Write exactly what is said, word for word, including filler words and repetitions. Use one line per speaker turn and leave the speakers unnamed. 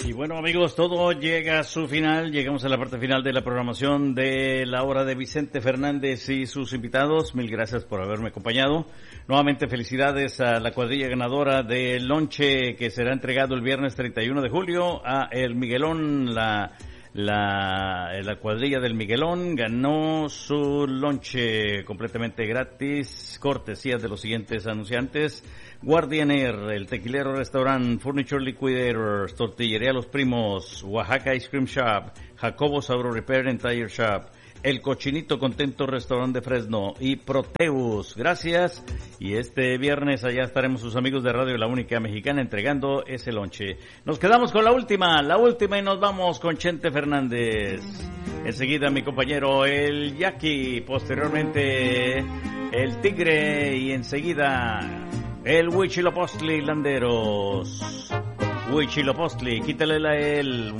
Y bueno, amigos, todo llega a su final. Llegamos a la parte final de la programación de la hora de Vicente Fernández y sus invitados. Mil gracias por haberme acompañado. Nuevamente felicidades a la cuadrilla ganadora del lonche que será entregado el viernes treinta y uno de julio a el Miguelón. La, la, la cuadrilla del Miguelón ganó su lonche completamente gratis, cortesía de los siguientes anunciantes: Guardianer, el Tequilero Restaurant, Furniture Liquidators, Tortillería Los Primos, Oaxaca Ice Cream Shop, Jacobo's Auto Repair and Tire Shop, El Cochinito Contento Restaurant de Fresno y Proteus. Gracias. Y este viernes allá estaremos sus amigos de Radio La Única Mexicana entregando ese lonche. Nos quedamos con la última, la última y nos vamos con Chente Fernández. Enseguida mi compañero el Jackie, posteriormente el Tigre y enseguida el Huichilopostli Landeros. Huichilopostli, quítale la el